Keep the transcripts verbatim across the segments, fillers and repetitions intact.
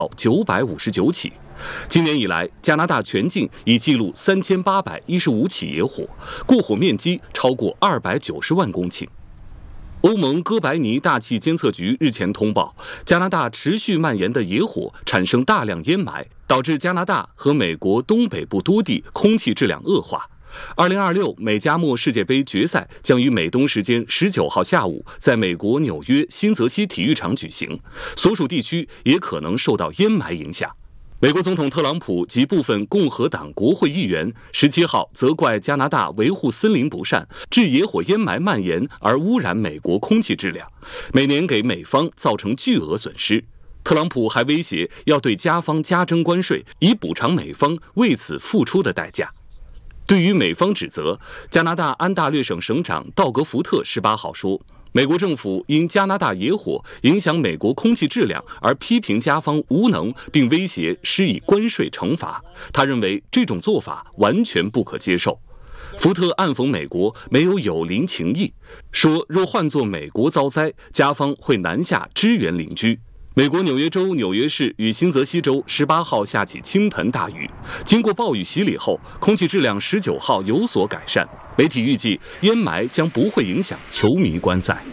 九百五十九起。今年以来，加拿大全境已记录三千八百一十五起野火，过火面积超过二百九十万公顷。欧盟哥白尼大气监测局日前通报，加拿大持续蔓延的野火产生大量烟霾，导致加拿大和美国东北部多地空气质量恶化。二零二六美加墨世界杯决赛将于美东时间十九号下午在美国纽约新泽西体育场举行，所属地区也可能受到烟霾影响。美国总统特朗普及部分共和党国会议员十七号责怪加拿大维护森林不善，致野火烟霾蔓延而污染美国空气质量，每年给美方造成巨额损失。特朗普还威胁要对加方加征关税，以补偿美方为此付出的代价。对于美方指责，加拿大安大略省省长道格福特十八号说，美国政府因加拿大野火影响美国空气质量而批评加方无能，并威胁施以关税惩罚。他认为这种做法完全不可接受。福特暗讽美国没有友邻情谊，说若换作美国遭灾，加方会南下支援邻居。美国纽约州纽约市与新泽西州十八号下起倾盆大雨，经过暴雨洗礼后，空气质量十九号有所改善。媒体预计烟霾将不会影响球迷观赛。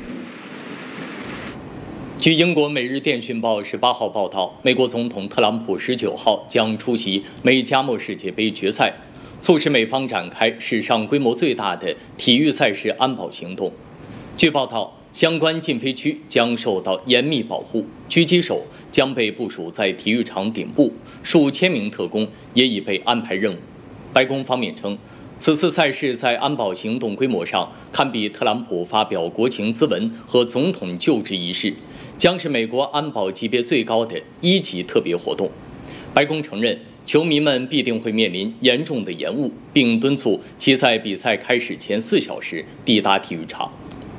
据英国《每日电讯报》十八号报道，美国总统特朗普十九号将出席美加墨世界杯决赛，促使美方展开史上规模最大的体育赛事安保行动。据报道，相关禁飞区将受到严密保护，狙击手将被部署在体育场顶部，数千名特工也已被安排任务。白宫方面称，此次赛事在安保行动规模上堪比特朗普发表国情咨文和总统就职仪式，将是美国安保级别最高的一级特别活动。白宫承认，球迷们必定会面临严重的延误，并敦促其在比赛开始前四小时抵达体育场。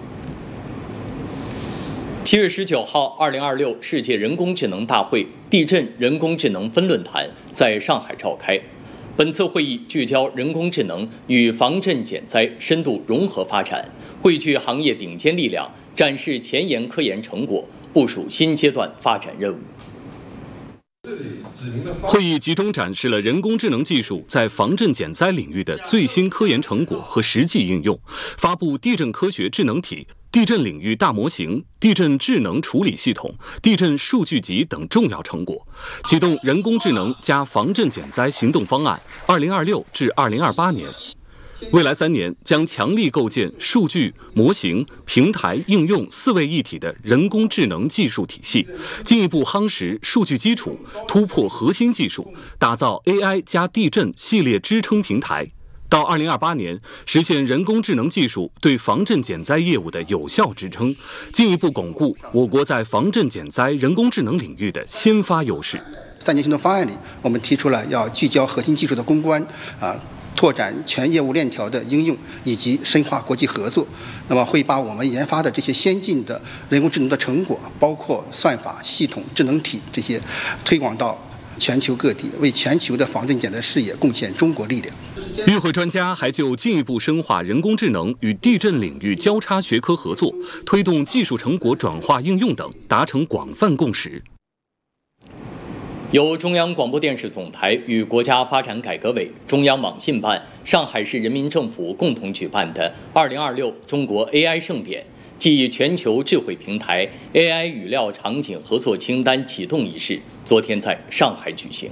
七月十九号，二零二六世界人工智能大会地震人工智能分论坛在上海召开。本次会议聚焦人工智能与防震减灾深度融合发展，汇聚行业顶尖力量，展示前沿科研成果，部署新阶段发展任务。 会议集中展示了人工智能技术在防震减灾领域的最新科研成果和实际应用，发布地震科学智能体、地震领域大模型、地震智能处理系统、地震数据集等重要成果，启动人工智能加防震减灾行动方案二零二六至二零二八年。未来三年将强力构建数据、模型、平台、应用四位一体的人工智能技术体系，进一步夯实数据基础，突破核心技术，打造 A I 加地震系列支撑平台。到二零二八年，实现人工智能技术对防震减灾业务的有效支撑，进一步巩固我国在防震减灾人工智能领域的先发优势。 三年行动方案里，我们提出了要聚焦核心技术的攻关啊。拓展全业务链条的应用以及深化国际合作，那么会把我们研发的这些先进的人工智能的成果，包括算法、系统、智能体这些，推广到全球各地，为全球的防震减灾事业贡献中国力量。 与会专家还就进一步深化人工智能与地震领域交叉学科合作，推动技术成果转化应用等达成广泛共识。 由中央广播电视总台与国家发展改革委、中央网信办、上海市人民政府共同举办的二零二六中国 A I 盛典暨全球智慧平台 A I 语料场景合作清单启动仪式，昨天在上海举行。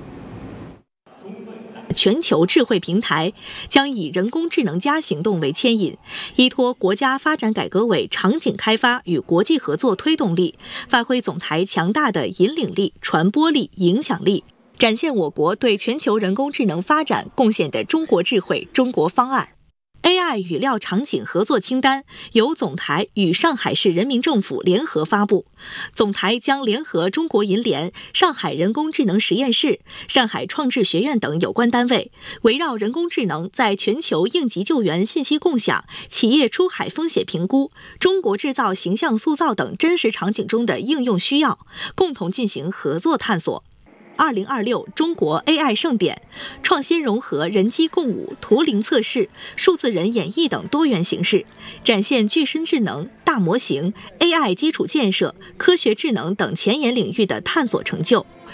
全球智慧平台将以人工智能加行动为牵引，依托国家发展改革委场景开发与国际合作推动力，发挥总台强大的引领力、传播力、影响力，展现我国对全球人工智能发展贡献的中国智慧中国方案。A I 语料场景合作清单由总台与上海市人民政府联合发布，总台将联合中国银联、上海人工智能实验室、上海创智学院等有关单位，围绕人工智能在全球应急救援信息共享、企业出海风险评估、中国制造形象塑造等真实场景中的应用需要，共同进行合作探索。 二零二六中国 A I 盛典，创新融合人机共舞、图灵测试、数字人演绎等多元形式，展现具身智能、大模型、A I 基础建设、科学智能等前沿领域的探索成就。